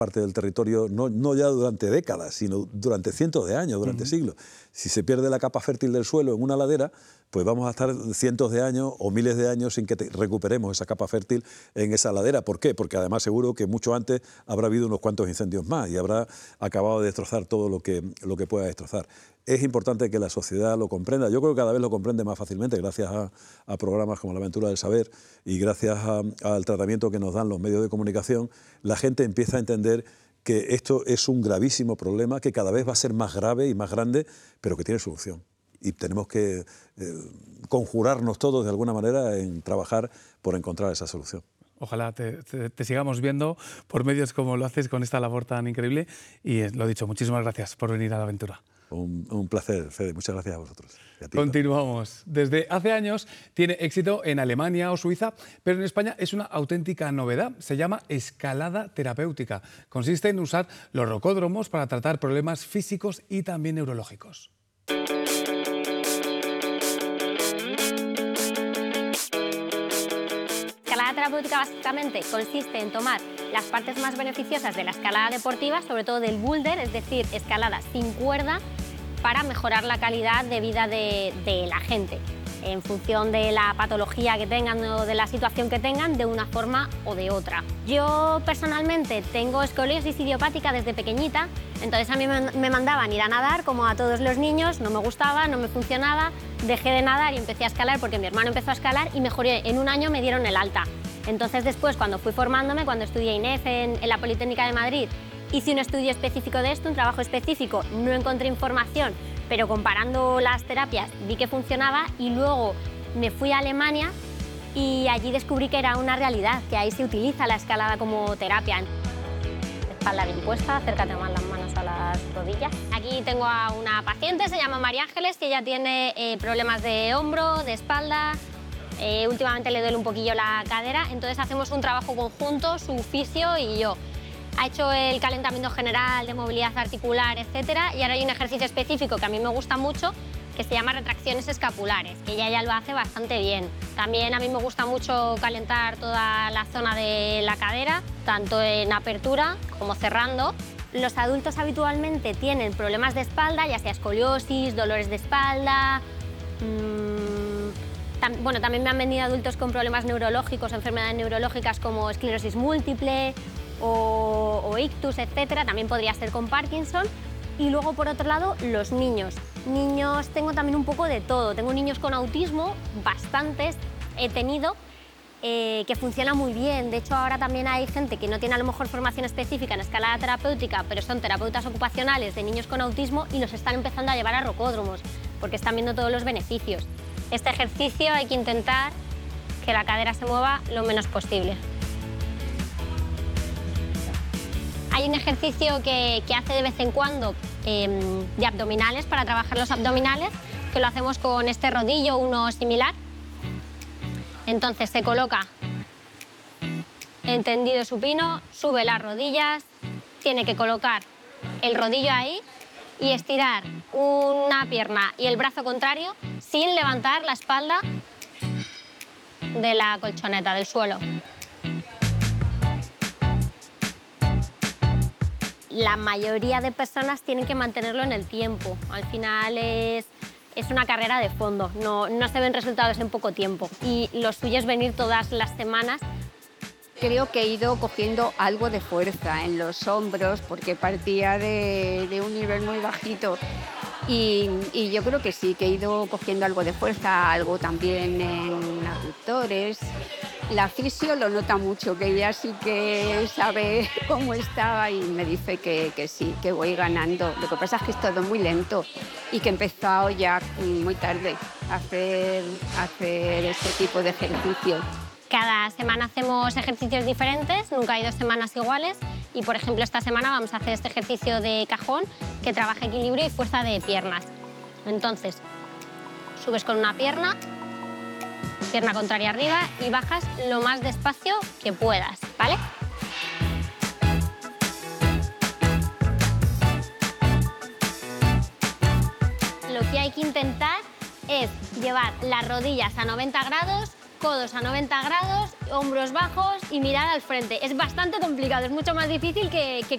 parte del territorio, no ya durante décadas, sino durante cientos de años, durante siglos. Si se pierde la capa fértil del suelo en una ladera, pues vamos a estar cientos de años o miles de años sin que recuperemos esa capa fértil en esa ladera. ¿Por qué? Porque además seguro que mucho antes habrá habido unos cuantos incendios más y habrá acabado de destrozar todo lo que pueda destrozar. Es importante que la sociedad lo comprenda. Yo creo que cada vez lo comprende más fácilmente gracias a programas como La Aventura del Saber y gracias al tratamiento que nos dan los medios de comunicación. La gente empieza a entender que esto es un gravísimo problema que cada vez va a ser más grave y más grande, pero que tiene solución. Y tenemos que conjurarnos todos de alguna manera en trabajar por encontrar esa solución. Ojalá te sigamos viendo por medios como lo haces con esta labor tan increíble. Y lo dicho, muchísimas gracias por venir a La Aventura. Un placer, Fede. Muchas gracias a vosotros. Y a ti, Continuamos. Desde hace años tiene éxito en Alemania o Suiza, pero en España es una auténtica novedad. Se llama escalada terapéutica. Consiste en usar los rocódromos para tratar problemas físicos y también neurológicos. La escalada terapéutica básicamente consiste en tomar las partes más beneficiosas de la escalada deportiva, sobre todo del boulder, es decir, escalada sin cuerda, para mejorar la calidad de vida de la gente, en función de la patología que tengan o de la situación que tengan, de una forma o de otra. Yo personalmente tengo escoliosis idiopática desde pequeñita, entonces a mí me mandaban ir a nadar como a todos los niños, no me gustaba, no me funcionaba, dejé de nadar y empecé a escalar porque mi hermano empezó a escalar y mejoré. En un año me dieron el alta. Entonces después, cuando fui formándome, cuando estudié INEF en la Politécnica de Madrid, hice un estudio específico de esto, un trabajo específico, no encontré información, pero comparando las terapias vi que funcionaba y luego me fui a Alemania y allí descubrí que era una realidad, que ahí se utiliza la escalada como terapia. Espalda bien puesta, acércate más las manos a las rodillas. Aquí tengo a una paciente, se llama María Ángeles, que ella tiene problemas de hombro, de espalda. Últimamente le duele un poquillo la cadera, entonces hacemos un trabajo conjunto, su fisio y yo. Ha hecho el calentamiento general de movilidad articular, etcétera, y ahora hay un ejercicio específico que a mí me gusta mucho, que se llama retracciones escapulares, que ella ya lo hace bastante bien. También a mí me gusta mucho calentar toda la zona de la cadera, tanto en apertura como cerrando. Los adultos habitualmente tienen problemas de espalda, ya sea escoliosis, dolores de espalda. Bueno, también me han venido adultos con problemas neurológicos, enfermedades neurológicas como esclerosis múltiple o ictus, etcétera. También podría ser con Parkinson. Y luego, por otro lado, los niños. Niños tengo también un poco de todo. Tengo niños con autismo, bastantes he tenido, que funciona muy bien. De hecho, ahora también hay gente que no tiene a lo mejor formación específica en escalada terapéutica, pero son terapeutas ocupacionales de niños con autismo y los están empezando a llevar a rocódromos, porque están viendo todos los beneficios. Este ejercicio hay que intentar que la cadera se mueva lo menos posible. Hay un ejercicio que hace de vez en cuando de abdominales, para trabajar los abdominales, que lo hacemos con este rodillo, uno similar. Entonces se coloca en tendido supino, sube las rodillas, tiene que colocar el rodillo ahí y estirar una pierna y el brazo contrario sin levantar la espalda de la colchoneta, del suelo. La mayoría de personas tienen que mantenerlo en el tiempo. Al final es una carrera de fondo, no se ven resultados en poco tiempo. Y lo suyo es venir todas las semanas. Creo que he ido cogiendo algo de fuerza en los hombros porque partía de un nivel muy bajito. Y yo creo que sí, que he ido cogiendo algo de fuerza, algo también en abductores. La fisio lo nota mucho, que ella sí que sabe cómo estaba y me dice que sí, que voy ganando. Lo que pasa es que es todo muy lento y que he empezado ya muy tarde a hacer este tipo de ejercicios. Cada semana hacemos ejercicios diferentes, nunca hay 2 semanas iguales. Y, por ejemplo, esta semana vamos a hacer este ejercicio de cajón que trabaja equilibrio y fuerza de piernas. Entonces, subes con una pierna contraria arriba y bajas lo más despacio que puedas, ¿vale? Lo que hay que intentar es llevar las rodillas a 90 grados, codos a 90 grados, hombros bajos y mirar al frente. Es bastante complicado, es mucho más difícil que